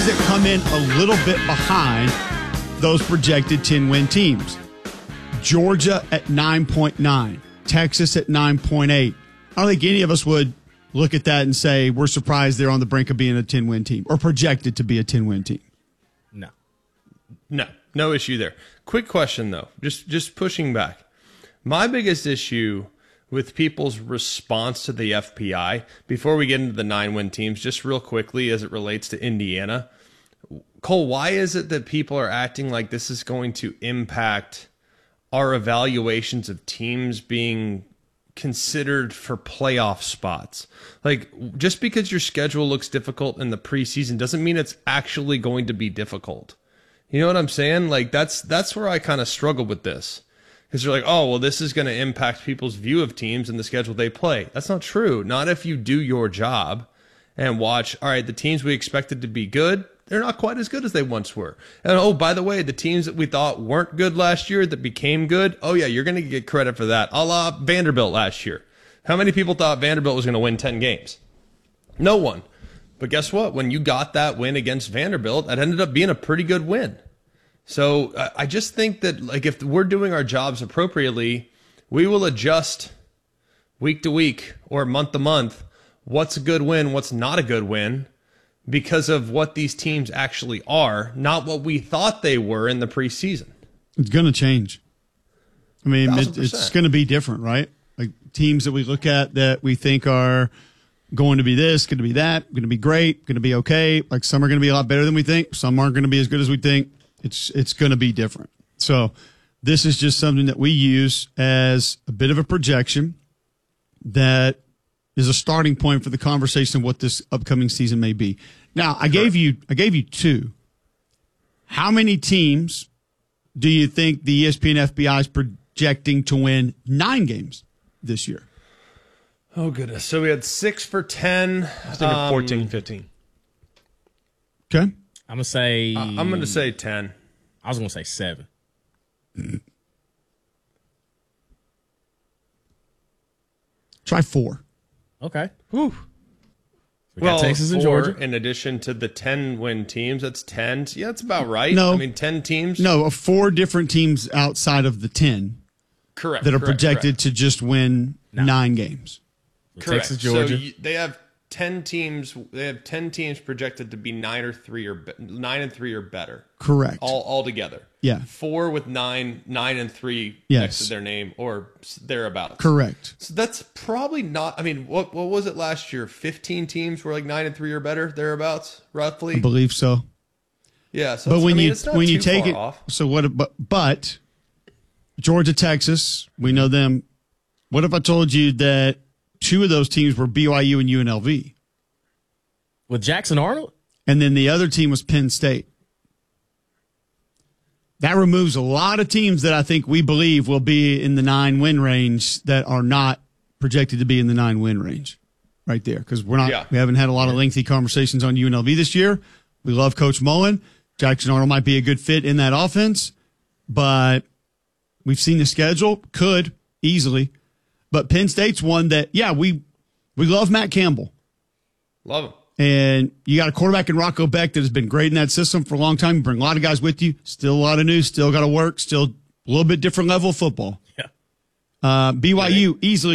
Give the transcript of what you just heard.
teams that come in a little bit behind those projected 10-win teams. Georgia at 9.9, Texas at 9.8. I don't think any of us would look at that and say we're surprised they're on the brink of being a 10-win team or projected to be a 10-win team. No issue there. Quick question, though, just pushing back. My biggest issue with people's response to the FPI, before we get into the 9-win teams, just real quickly as it relates to Indiana, Cole, why is it that people are acting like this is going to impact our evaluations of teams being considered for playoff spots? Like, just because your schedule looks difficult in the preseason doesn't mean it's actually going to be difficult. You know what I'm saying? Like, that's where I kind of struggle with this. Because you're like, oh, well, this is going to impact people's view of teams and the schedule they play. That's not true. Not if you do your job and watch, all right, the teams we expected to be good, they're not quite as good as they once were. And, oh, by the way, the teams that we thought weren't good last year that became good, oh, yeah, you're going to get credit for that. A la Vanderbilt last year. How many people thought Vanderbilt was going to win 10 games? No one. But guess what? When you got that win against Vanderbilt, that ended up being a pretty good win. So I just think that, like, if we're doing our jobs appropriately, we will adjust week to week or month to month what's a good win, what's not a good win, because of what these teams actually are, not what we thought they were in the preseason. It's going to change. I mean, it's going to be different, right? Like, teams that we look at that we think are going to be this, going to be that, going to be great, going to be okay. Like, some are going to be a lot better than we think. Some aren't going to be as good as we think. It's going to be different. So this is just something that we use as a bit of a projection that is a starting point for the conversation of what this upcoming season may be. Now, I gave you two. How many teams do you think the ESPN FBI is projecting to win 9 games this year? Oh, goodness. So we had 6 for 10. I was thinking 14, 15. Okay. I'm going to say 10. I was going to say 7. Try 4. Okay. Whew. We got Texas and Georgia. In addition to the 10-win teams, that's 10. Yeah, that's about right. No. I mean, 10 teams. No, 4 different teams outside of the 10. Correct. That are projected to just win 9 games. Correct. Texas, Georgia. So they have 10 teams. They have 10 teams projected to be 9 and 3 or better. Correct. All together. Yeah. 4 with 9 and 3 yes. next to their name or thereabouts. Correct. So that's probably not. I mean, what was it last year? 15 teams were like 9 and 3 or better thereabouts, roughly. I believe so. Yeah. So but when you it's not when you too take far it, off. so what? But Georgia, Texas, we know them. What if I told you that 2 of those teams were BYU and UNLV? With Jackson Arnold? And then the other team was Penn State. That removes a lot of teams that I think we believe will be in the 9-win range that are not projected to be in the 9-win range right there. Because we haven't had a lot of lengthy conversations on UNLV this year. We love Coach Mullen. Jackson Arnold might be a good fit in that offense, but we've seen the schedule. Could easily. But Penn State's one that, we love Matt Campbell. Love him. And you got a quarterback in Rocco Beck that has been great in that system for a long time. You bring a lot of guys with you. Still a lot of news. Still got to work. Still a little bit different level of football. Yeah. BYU easily